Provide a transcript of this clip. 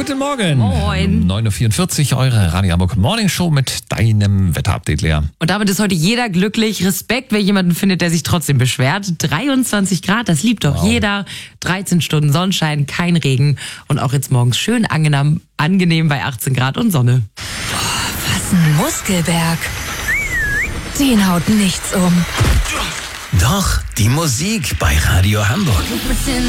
Guten Morgen. Moin. 9.44 Uhr, eure Radio Hamburg Morning Show mit deinem Wetterupdate, Lea. Und damit ist heute jeder glücklich. Respekt, wer jemanden findet, der sich trotzdem beschwert. 23 Grad, das liebt doch jeder. 13 Stunden Sonnenschein, kein Regen. Und auch jetzt morgens schön angenehm bei 18 Grad und Sonne. Was ein Muskelberg. Den haut nichts um. Doch, die Musik bei Radio Hamburg.